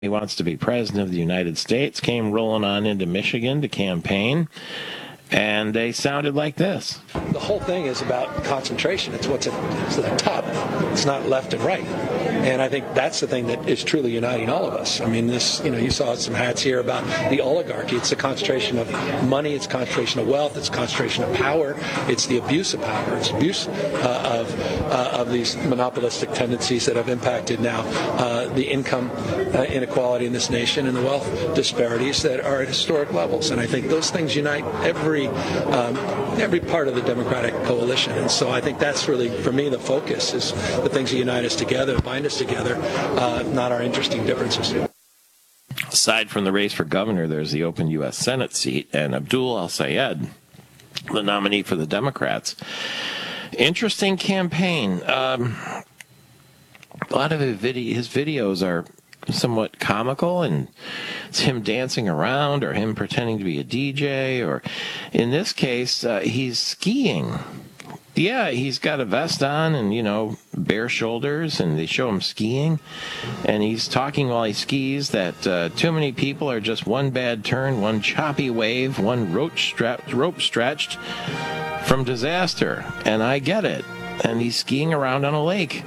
He wants to be president of the United States, came rolling on into Michigan to campaign, and they sounded like this. The whole thing is about concentration. It's what's at the top. It's not left and right. And I think that's the thing that is truly uniting all of us. I mean, this, you saw some hats here about the oligarchy. It's a concentration of money. It's concentration of wealth. It's concentration of power. It's the abuse of power. It's abuse of these monopolistic tendencies that have impacted now the income inequality in this nation and the wealth disparities that are at historic levels. And I think those things unite every part of the Democratic coalition. And so I think that's really, for me, the focus is the things that unite us together, bind us together, not our interesting differences. Aside from the race for governor, there's the open U.S. Senate seat, and Abdul El-Sayed, the nominee for the Democrats. Interesting campaign. A lot of his videos are somewhat comical, and it's him dancing around or him pretending to be a DJ, or in this case, he's skiing. Yeah, he's got a vest on and, bare shoulders, and they show him skiing, and he's talking while he skis that too many people are just one bad turn, one choppy wave, one rope stretched from disaster, and I get it. And he's skiing around on a lake.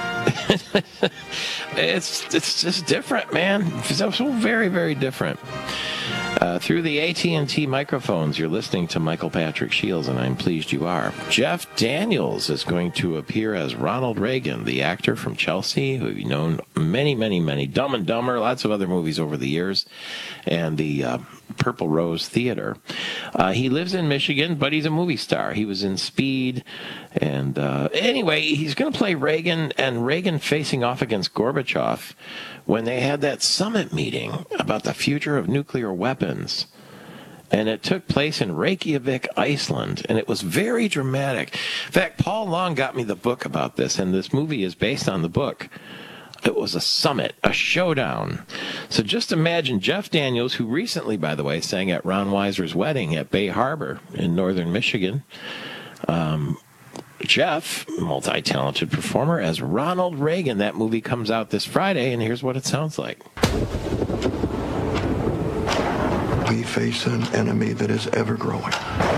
It's just different, man. It's so very, very different. Through the AT&T microphones, you're listening to Michael Patrick Shields, and I'm pleased you are. Jeff Daniels is going to appear as Ronald Reagan, the actor from Chelsea, who you've known many, many, many, Dumb and Dumber, lots of other movies over the years, and the Purple Rose Theater. He lives in Michigan, but he's a movie star. He was in Speed, and anyway, he's going to play Reagan, and Reagan facing off against Gorbachev when they had that summit meeting about the future of nuclear weapons. And it took place in Reykjavik, Iceland, and it was very dramatic. In fact, Paul Long got me the book about this, and this movie is based on the book. It was a summit, a showdown. So just imagine Jeff Daniels, who recently, by the way, sang at Ron Weiser's wedding at Bay Harbor in northern Michigan. Jeff, multi-talented performer, as Ronald Reagan. That movie comes out this Friday, and here's what it sounds like. We face an enemy that is ever growing.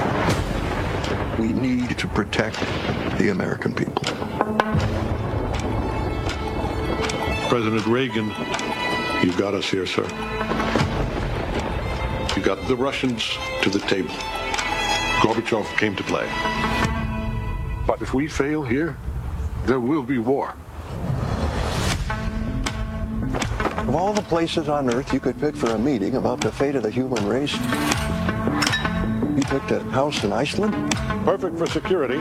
We need to protect the American people. President Reagan, you got us here, sir. You got the Russians to the table. Gorbachev came to play. But if we fail here, there will be war. Of all the places on Earth you could pick for a meeting about the fate of the human race, you picked a house in Iceland? Perfect for security.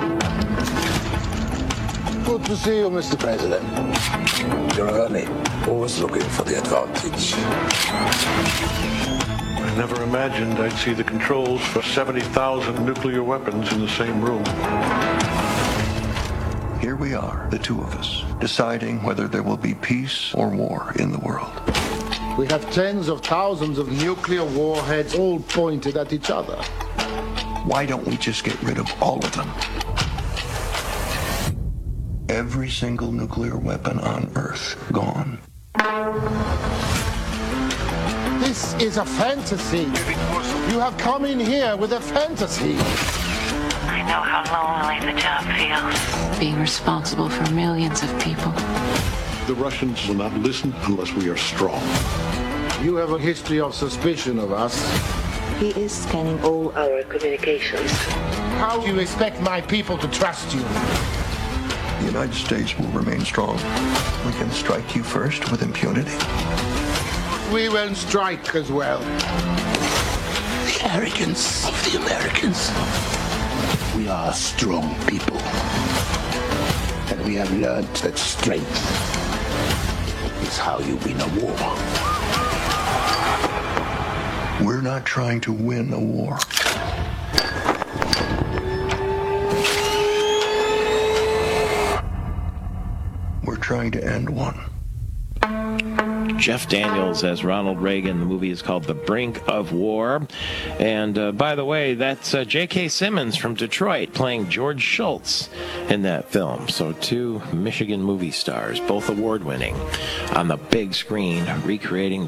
Good to see you, Mr. President. You're early. Always looking for the advantage. I never imagined I'd see the controls for 70,000 nuclear weapons in the same room. Here we are, the two of us, deciding whether there will be peace or war in the world. We have tens of thousands of nuclear warheads all pointed at each other. Why don't we just get rid of all of them? Every single nuclear weapon on Earth gone. This is a fantasy. You have come in here with a fantasy. I know how lonely the job feels. Being responsible for millions of people. The Russians will not listen unless we are strong. You have a history of suspicion of us. He is scanning all our communications. How do you expect my people to trust you? The United States will remain strong. We can strike you first with impunity. We will strike as well. The arrogance of the Americans. We are strong people. And we have learned that strength is how you win a war. We're not trying to win a war. We're trying to end one. Jeff Daniels as Ronald Reagan. The movie is called The Brink of War. And by the way, that's J.K. Simmons from Detroit playing George Schultz in that film. So 2 Michigan movie stars, both award-winning, on the big screen, recreating